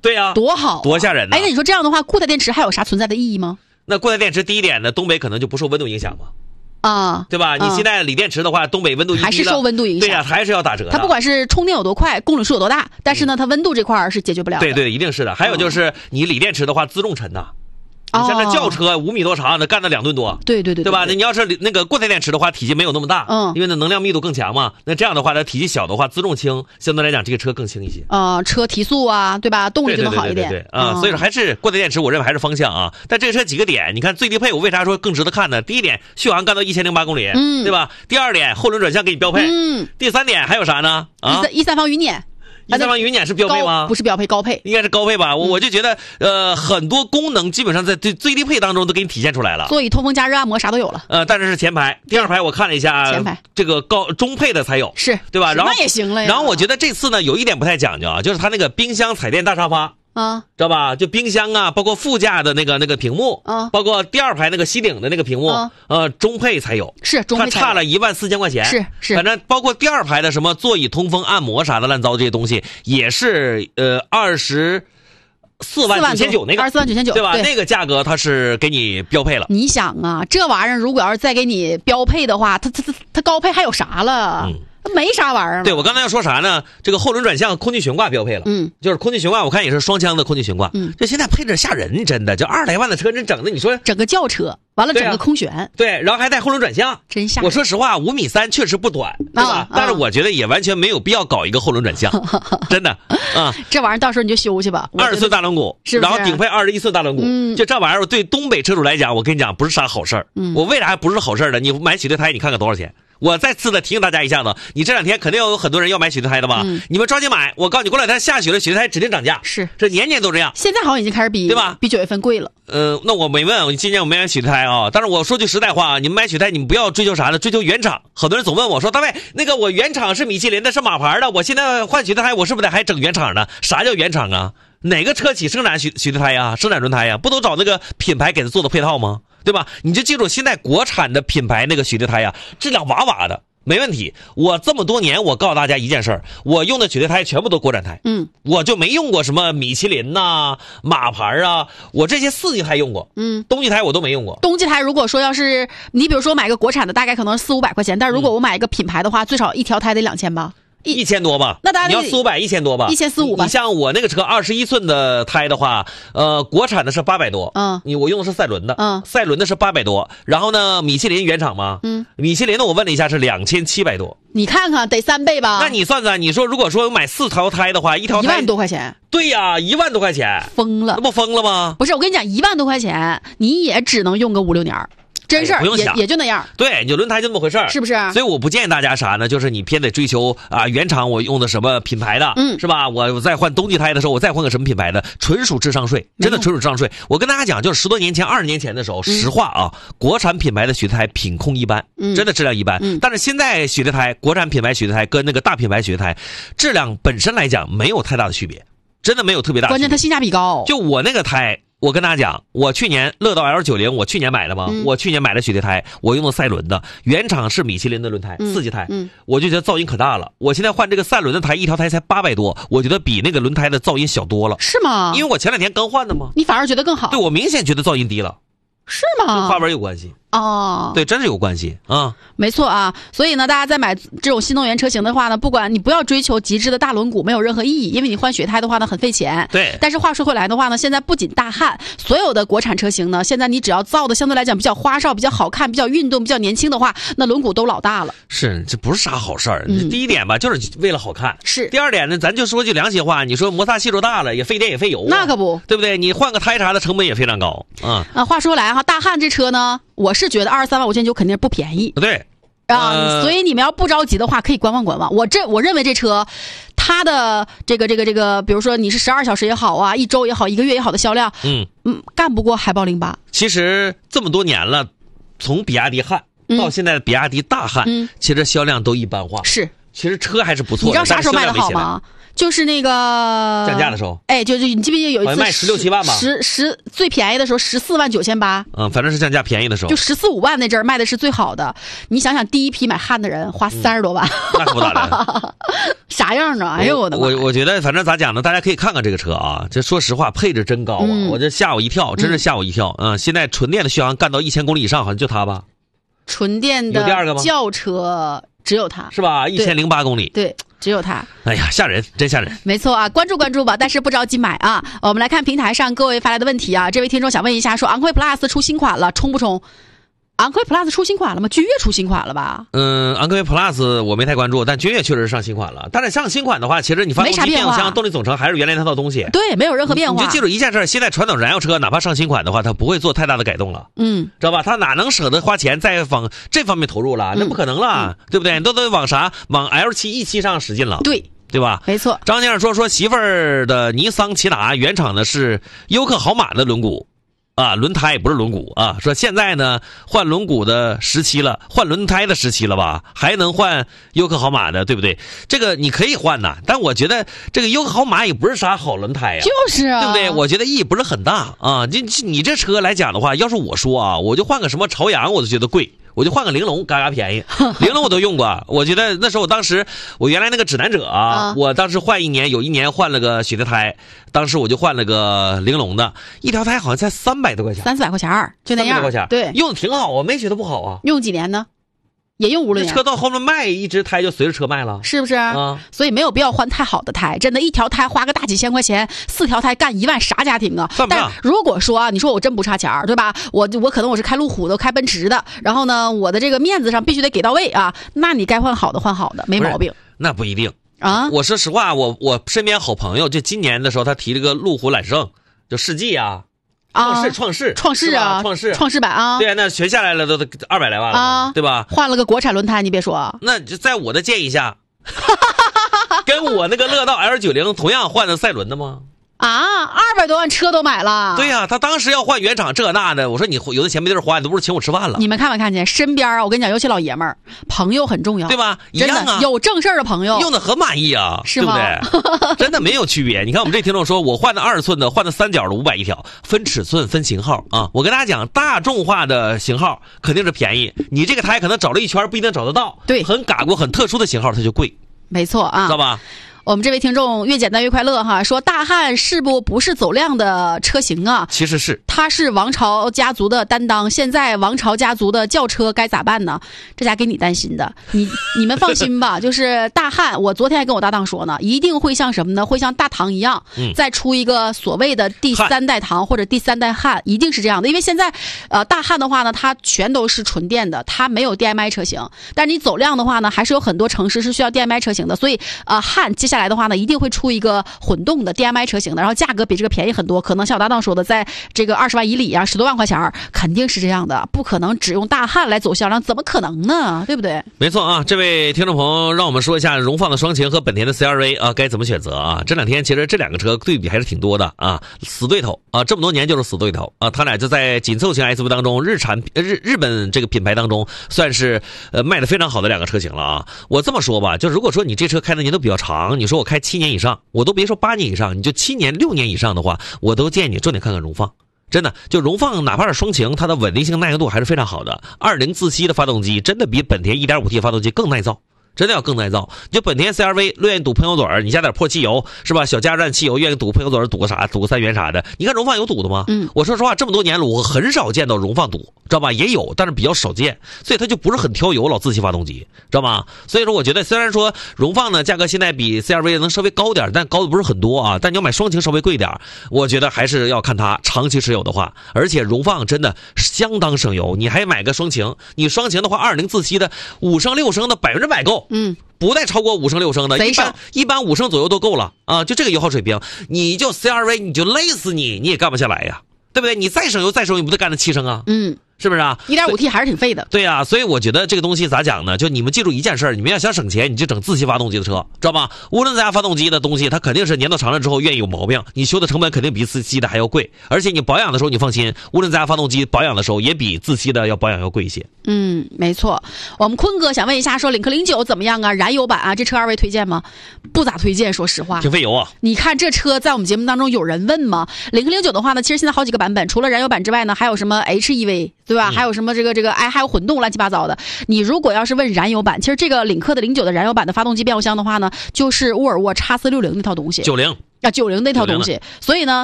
对呀， 多好， 多吓人呢。 哎，那你说这样的话，固态电池还有啥存在的意义吗？ 那固态电池第一点呢，东北可能就不受温度影响嘛。 啊， 对吧？你现在锂电池的话，东北温度一低了， 还是受温度影响。 对呀，还是要打折的。 它不管是充电有多快，公里数有多大，但是呢，它温度这块是解决不了的。 对对，一定是的。还有就是你锂电池的话，自重沉呐。你像这轿车5米多长，那干到2吨多。 对对对， 对吧？那你要是那个固态电池的话，体积没有那么大，因为那能量密度更强嘛。那这样的话，它体积小的话，自重轻，相对来讲这个车更轻一些。 车提速啊，对吧？动力就能好一点。 对所以说还是固态电池，我认为还是方向啊。但这个车几个点，你看最低配，我为啥说更值得看呢？第一点，续航干到1008公里，对吧？第二点，后轮转向给你标配。第三点还有啥呢？ 1.3方云辇。 1.3方云辇是标配吗？ 不是标配，高配。 应该是高配吧？我就觉得，很多功能基本上在最低配当中都给你体现出来了。 座椅通风、加热、按摩啥都有了。 但是前排，第二排我看了一下， 前排这个中配的才有， 是对吧？然后那也行了呀。 然后我觉得这次呢有一点不太讲究啊，就是它那个冰箱彩电大沙发。知道吧？就冰箱啊，包括副驾的那个屏幕，包括第二排那个吸顶的那个屏幕，中配才有， 是中配它差了14000块钱， 是， 反正包括第二排的什么座椅通风、按摩啥的乱糟这些东西，也是24.999那个 ，24.999 对吧？那个价格它是给你标配了。 你想啊，这玩意儿如果要是再给你标配的话，它高配还有啥了？没啥玩意儿。 对，我刚才要说啥呢？这个后轮转向空气悬挂标配了，就是空气悬挂，我看也是双腔的空气悬挂，这现在配置吓人，真的，就20来万的车，真整的，你说整个轿车，完了整个空悬， 对，然后还带后轮转向， 真吓人。 我说实话，5.3米确实不短，对吧？但是我觉得也完全没有必要搞一个后轮转向，真的啊。 这玩意儿到时候你就修去吧。 20寸大轮毂，然后顶配21寸大轮毂，就这玩意儿对东北车主来讲，我跟你讲不是啥好事儿。我为啥不是好事儿呢？你买雪地胎，你看看多少钱？我再次的提醒大家一下子，你这2天肯定有很多人要买雪地胎的吧？你们抓紧买！我告诉你，过2天下雪了，雪地胎指定涨价。 是， 这年年都这样。 现在好像已经开始比对吧？ 比9月份贵了。 那我没问，今年我没买雪地胎啊。但是我说句实在话，你们买雪地胎，你们不要追求啥呢？追求原厂。很多人总问我说，大卫，那个我原厂是米其林的，是马牌的，我现在换雪地胎，我是不是得还整原厂呢？啥叫原厂啊？哪个车企生产雪地胎呀？生产轮胎呀？不都找那个品牌给他做的配套吗？对吧？你就记住，现在国产的品牌那个雪地胎呀，质量哇哇的。没问题，我这么多年，我告诉大家一件事儿，我用的雪地胎全部都国产胎，我就没用过什么米其林呐、马牌啊，我这些4季胎用过，冬季胎我都没用过。 冬季胎如果说要是你比如说买个国产的，大概可能400-500块钱，但是如果我买一个品牌的话，最少一条胎得2000吧。 1000多吧， 那大家你要400-1000多吧 ，1400-1500吧。 你像我那个车21寸的胎的话，国产的是800多，我用的是赛伦的，赛伦的是800多，然后呢，米其林原厂嘛，米其林的我问了一下是2700多， 你看看得3倍吧？ 那你算算，你说如果说买4条胎的话，一条胎 1万多块钱， 对呀，1万多块钱， 疯了， 那不疯了吗？ 不是，我跟你讲，1万多块钱你也只能用个5-6年。真事儿，也就那样。 对，你轮胎就那么回事儿， 是不是？ 所以我不建议大家啥呢？就是你偏得追求原厂我用的什么品牌的，是吧？我再换冬季胎的时候，我再换个什么品牌的，纯属智商税，真的纯属智商税。我跟大家讲，就是10多年前、20年前的时候，实话啊，国产品牌的雪地胎品控一般，真的质量一般。但是现在雪地胎，国产品牌雪地胎跟那个大品牌雪地胎，质量本身来讲没有太大的区别，真的没有特别大的区别。 关键它性价比高。 就我那个胎。我跟大家讲，我去年乐道 L90， 我去年买的嘛，我去年买的雪地胎，我用的赛伦的，原厂是米其林的轮胎，4季胎，我就觉得噪音可大了。我现在换这个赛伦的胎，一条胎才800多，我觉得比那个轮胎的噪音小多了。 是吗？ 因为我前2天刚换的嘛。 你反而觉得更好？ 对，我明显觉得噪音低了。 是吗？ 跟花纹有关系。对，真是有关系啊。 没错啊，所以呢，大家在买这种新能源车型的话呢，不管你不要追求极致的大轮毂，没有任何意义，因为你换雪胎的话呢，很费钱。 对。 但是话说回来的话呢，现在不仅大汉，所有的国产车型呢，现在你只要造的相对来讲比较花哨、比较好看、比较运动、比较年轻的话，那轮毂都老大了。 是，这不是啥好事儿。第一点吧，就是为了好看。 是。 第二点呢，咱就说句良心话，你说摩擦系数大了，也费电也费油。 那可不， 对不对？你换个胎啥的成本也非常高啊。 话说回来哈，大汉这车呢，我是觉得23.599肯定不便宜。 对。 所以你们要不着急的话，可以观望观望。我认为这车，它的这个，比如说你是12小时也好啊，1周也好，1个月也好的销量，干不过海豹08。 其实这么多年了，从比亚迪汉到现在的比亚迪大汉，其实销量都一般化。 是， 其实车还是不错的。 你知道啥时候卖的好吗？ 就是那个降价的时候， 哎，就你记不记得有一次卖16、17万吧？ 最便宜的时候14万9800， 反正是降价便宜的时候， 就14、15万那阵儿卖的是最好的。你想想，第一批买汉的人花30多万， 那可不咋的， 啥样啊？哎呦我的妈！ 我觉得反正咋讲呢？大家可以看看这个车啊，这说实话配置真高啊，我这吓我一跳，真是吓我一跳啊！现在纯电的续航干到1000公里以上，好像就它吧？ 纯电的轿车只有它， 是吧？1008公里， 对，只有它。 哎呀，吓人，真吓人。 没错啊，关注吧，但是不着急买啊。我们来看平台上各位发来的问题啊。这位听众想问一下，说昂科威 Plus 出新款了，冲不冲？昂科威 Plus 出新款了吗？君越出新款了吧？ 昂科威 Plus 我没太关注，但君越确实是上新款了。但是上新款的话，其实你发动机、变速箱、动力总成还是原来那套东西。 对，没有任何变化。 你就记住一件事，现在传统燃油车哪怕上新款的话，它不会做太大的改动了。知道吧？它哪能舍得花钱再往这方面投入了？那不可能了，对不对？都得往啥？往 L7、E7 上使劲了。对吧？ 没错。 张先生说媳妇儿的尼桑骐达原厂的是优客豪马的轮毂。轮胎不是轮毂啊！说现在呢换轮毂的时期了，换轮胎的时期了吧？还能换优客豪马的，对不对？这个你可以换呐，但我觉得这个优客豪马也不是啥好轮胎呀， 就是啊， 对不对？我觉得意义不是很大啊。你这车来讲的话，要是我说啊，我就换个什么朝阳，我都觉得贵。我就换个玲珑，嘎嘎便宜。玲珑我都用过，我觉得那时候我原来那个指南者啊，我当时换有一年换了个雪地胎，当时我就换了个玲珑的，一条胎好像才300多块钱 ，300-400块钱，就那样。300多块钱，对， 用的挺好，我没觉得不好啊。 用几年呢？也用5年， 车到后面卖，一只胎就随着车卖了， 是不是？所以没有必要换太好的胎，真的，一条胎花个大几千块钱，4条胎干1万，啥家庭啊？但如果说啊，你说我真不差钱，对吧？我可能我是开路虎的，开奔驰的，然后呢，我的这个面子上必须得给到位啊，那你该换好的换好的，没毛病。 那不一定啊。我说实话，我身边好朋友，就今年的时候，他提了个路虎揽胜，就世纪啊。创世啊，创世版啊，对啊，那全下来了都200来万了啊，对吧？ 换了个国产轮胎，你别说， 那就在我的建议下，跟我那个乐道 L90同样换的赛轮的吗？ 啊，200多万车都买了。 对呀，他当时要换原厂这那的，我说你有的钱没地儿花，你都不是请我吃饭了。 你们看没看见身边啊？我跟你讲，尤其老爷们儿，朋友很重要， 对吧？一样啊， 有正事儿的朋友， 用的很满意啊， 是吗？ 对不对？真的没有区别。你看我们这听众说，我换的20寸的，换的3角的500一条，分尺寸分型号啊。我跟大家讲，大众化的型号肯定是便宜，你这个胎可能找了一圈不一定找得到， 对， 很嘎过很特殊的型号它就贵， 没错啊， 知道吧？ 我们这位听众越简单越快乐哈，说大汉是不是走量的车型啊？ 其实是， 他是王朝家族的担当，现在王朝家族的轿车该咋办呢？这家给你担心的，你们放心吧，就是大汉，我昨天还跟我搭档说呢，一定会像什么呢？会像大唐一样，再出一个所谓的第3代唐或者第3代汉，一定是这样的。因为现在大汉的话呢，它全都是纯电的，它没有 DMI 车型，但是你走量的话呢，还是有很多城市是需要 DMI 车型的，所以汉接下来的话呢，一定会出一个混动的 DMI 车型的，然后价格比这个便宜很多，可能像我搭档说的，在这个20万以里啊，10多万块钱，肯定是这样的，不可能只用大汉来走销量，怎么可能呢？对不对？ 没错啊，这位听众朋友让我们说一下荣放的双擎和本田的 CR-V 啊，该怎么选择啊？这两天其实这两个车对比还是挺多的啊，死对头啊，这么多年就是死对头啊，他俩就在紧凑型 SUV 当中，日本这个品牌当中算是卖的非常好的两个车型了啊。我这么说吧，就如果说你这车开的年头比较长，你说我开7年以上，我都别说8年以上，你就7年6年以上的话，我都建议你重点看看荣放。真的，就荣放哪怕是双擎，它的稳定性耐用度还是非常好的。2.0自吸的发动机真的比本田 1.5T 发动机更耐造，真的要更耐造。就本田 CR-V 愿意堵喷油嘴，你加点破汽油是吧？小加热站汽油愿意堵喷油嘴，堵个啥？堵个3元啥的。你看荣放有堵的吗？我说实话，这么多年了，我很少见到荣放堵，知道吧？也有，但是比较少见，所以它就不是很挑油老自吸发动机，知道吗？所以说，我觉得虽然说荣放呢价格现在比 CR-V 能稍微高点，但高的不是很多啊。但你要买双擎稍微贵点，我觉得还是要看它长期持有的话，而且荣放真的相当省油。你还买个双擎，你双擎的话，2.0自吸的5升6升的100%够，不带超过5升6升的，一般5升左右都够了啊！就这个油耗水平，你就 CR-V 你就累死你也干不下来呀，对不对？你再省油，你不得干了7升啊？是不是啊？ 1.5T 还是挺费的。 对啊，所以我觉得这个东西咋讲呢？就你们记住一件事，你们要想省钱，你就整自吸发动机的车，知道吧？无论咱家发动机的东西，它肯定是年头长了之后愿意有毛病，你修的成本肯定比自吸的还要贵，而且你保养的时候你放心，无论咱家发动机保养的时候也比自吸的要保养要贵一些。 没错。我们坤哥想问一下，说领克09怎么样啊？燃油版啊，这车二位推荐吗？不咋推荐，说实话。 挺费油啊！ 你看这车在我们节目当中有人问吗？领克09的话呢，其实现在好几个版本，除了燃油版之外呢，还有什么 HEV 对吧？还有什么这个还有混动乱七八糟的。你如果要是问燃油版，其实这个领克的09的燃油版的发动机变速箱的话呢，就是沃尔沃 X460那套东西。 90。 90那套东西，所以呢，